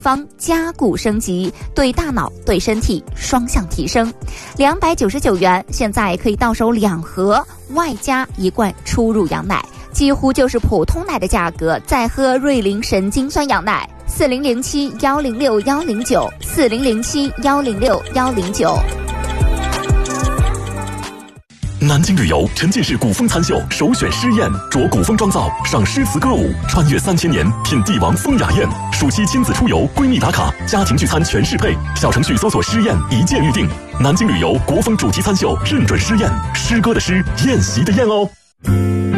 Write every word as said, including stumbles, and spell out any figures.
方加固升级，对大脑、对身体双向提升。两百九十九元，现在可以到手两盒，外加一罐初乳羊奶，几乎就是普通奶的价格。再喝瑞林神经酸羊奶，四零零七幺零六幺零九，四零零七幺零六幺零九。 南京旅游沉浸式古风餐秀首选诗宴，着古风妆造，赏诗词歌舞，穿越三千年，品帝王风雅宴。暑期亲子出游，闺蜜打卡，家庭聚餐全适配。小程序搜索诗宴，一键预定。南京旅游国风主题餐秀，认准诗宴，诗歌的诗，宴席的宴哦。